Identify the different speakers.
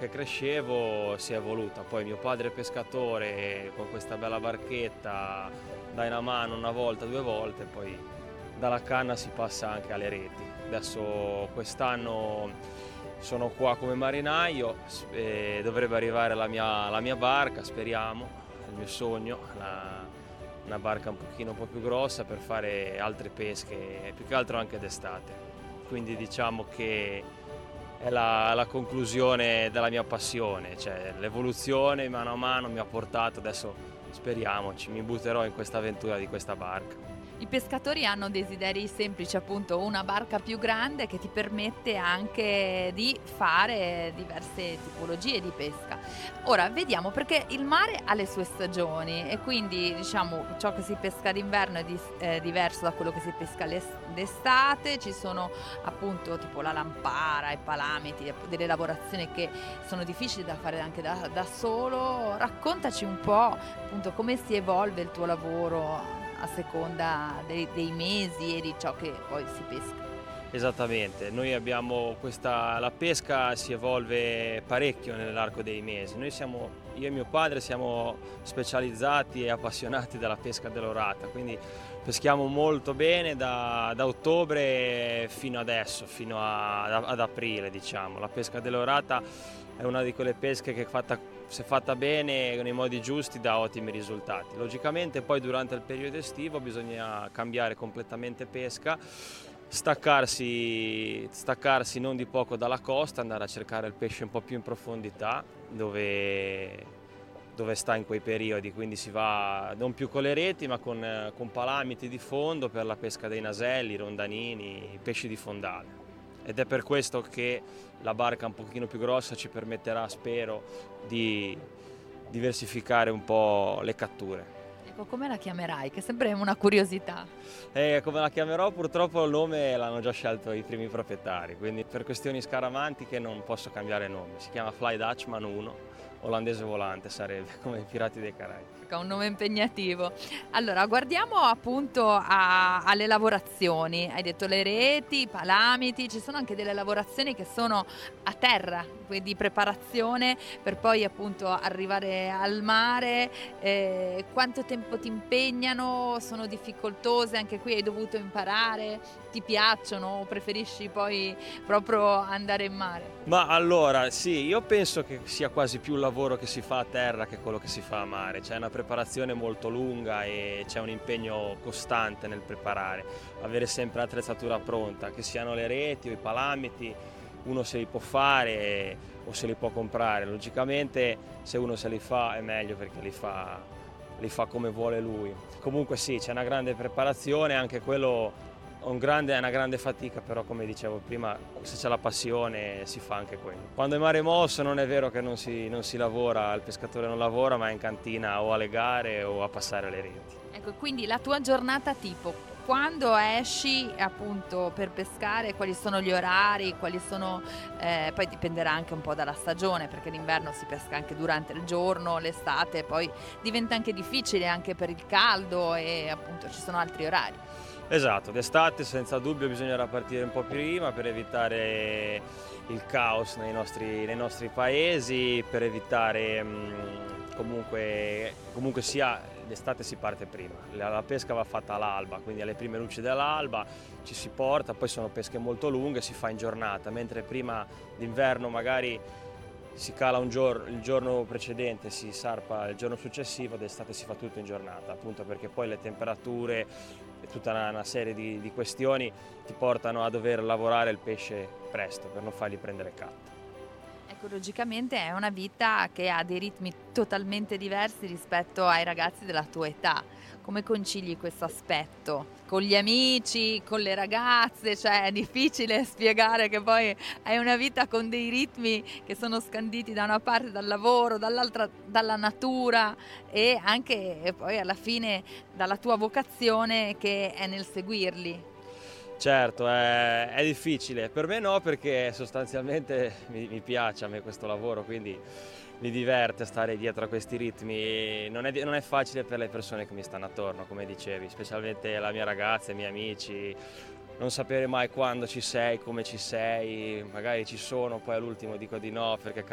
Speaker 1: che crescevo si è evoluta. Poi mio padre è pescatore, con questa bella barchetta dai una mano una volta, due volte, poi dalla canna si passa anche alle reti. Adesso quest'anno sono qua come marinaio e dovrebbe arrivare la mia barca, speriamo, è il mio sogno, una barca un po' più grossa per fare altre pesche, più che altro anche d'estate. Quindi diciamo che è la conclusione della mia passione, cioè l'evoluzione mano a mano mi ha portato, adesso speriamoci, mi butterò in questa avventura di questa barca.
Speaker 2: I pescatori hanno desideri semplici, appunto una barca più grande che ti permette anche di fare diverse tipologie di pesca. Ora vediamo, perché il mare ha le sue stagioni e quindi diciamo ciò che si pesca d'inverno è diverso da quello che si pesca d'estate. Ci sono appunto tipo la lampara, i palamiti, delle lavorazioni che sono difficili da fare anche da solo. Raccontaci un po' appunto come si evolve il tuo lavoro a seconda dei mesi e di ciò che poi si pesca.
Speaker 1: Esattamente, noi abbiamo la pesca si evolve parecchio nell'arco dei mesi. Io e mio padre siamo specializzati e appassionati della pesca dell'orata, quindi peschiamo molto bene da ottobre fino adesso, ad aprile diciamo. La pesca dell'orata è una di quelle pesche che se fatta bene nei modi giusti dà ottimi risultati. Logicamente poi durante il periodo estivo bisogna cambiare completamente pesca, staccarsi non di poco dalla costa, andare a cercare il pesce un po' più in profondità dove sta in quei periodi, quindi si va non più con le reti ma con palamiti di fondo per la pesca dei naselli, rondanini, pesci di fondale. Ed è per questo che la barca un pochino più grossa ci permetterà, spero, di diversificare un po' le catture.
Speaker 2: Ecco, come la chiamerai? Che è sempre una curiosità.
Speaker 1: E come la chiamerò, purtroppo il nome l'hanno già scelto i primi proprietari, quindi per questioni scaramantiche non posso cambiare nome. Si chiama Fly Dutchman 1, olandese volante sarebbe, come i Pirati dei Caraibi.
Speaker 2: Ha un nome impegnativo. Allora, guardiamo appunto alle lavorazioni. Hai detto le reti, i palamiti, ci sono anche delle lavorazioni che sono a terra, quindi di preparazione per poi appunto arrivare al mare. Quanto tempo ti impegnano? Sono difficoltose? Anche qui hai dovuto imparare? Ti piacciono o preferisci poi proprio andare in mare?
Speaker 1: Ma allora, sì, io penso che sia quasi più il lavoro che si fa a terra che quello che si fa a mare. C'è una preparazione molto lunga e c'è un impegno costante nel preparare, avere sempre l'attrezzatura pronta, che siano le reti o i palamiti, uno se li può fare o se li può comprare. Logicamente se uno se li fa è meglio perché li fa come vuole lui. Comunque sì, c'è una grande preparazione, anche quello è una grande fatica, però come dicevo prima, se c'è la passione si fa anche quello. Quando è mare mosso non è vero che non si lavora, il pescatore non lavora, ma è in cantina o alle gare o a passare le reti.
Speaker 2: Ecco, quindi la tua giornata tipo, quando esci appunto per pescare, quali sono gli orari, quali sono, poi dipenderà anche un po' dalla stagione, perché l'inverno si pesca anche durante il giorno, l'estate poi diventa anche difficile anche per il caldo e appunto ci sono altri orari.
Speaker 1: Esatto, d'estate senza dubbio bisognerà partire un po' prima per evitare il caos nei nostri paesi, per evitare comunque sia d'estate si parte prima, la pesca va fatta all'alba, quindi alle prime luci dell'alba ci si porta, poi sono pesche molto lunghe, si fa in giornata, mentre prima d'inverno magari si cala il giorno precedente, si sarpa il giorno successivo, d'estate si fa tutto in giornata, appunto perché poi le temperature e tutta una serie di questioni ti portano a dover lavorare il pesce presto per non fargli prendere catto.
Speaker 2: Ecco, logicamente è una vita che ha dei ritmi totalmente diversi rispetto ai ragazzi della tua età. Come concili questo aspetto? Con gli amici, con le ragazze? Cioè è difficile spiegare che poi hai una vita con dei ritmi che sono scanditi da una parte dal lavoro, dall'altra dalla natura e anche poi alla fine dalla tua vocazione che è nel seguirli.
Speaker 1: Certo, è difficile, per me no perché sostanzialmente mi piace a me questo lavoro, quindi mi diverte stare dietro a questi ritmi e non è facile per le persone che mi stanno attorno, come dicevi, specialmente la mia ragazza, i miei amici, non sapere mai quando ci sei, come ci sei, magari ci sono, poi all'ultimo dico di no perché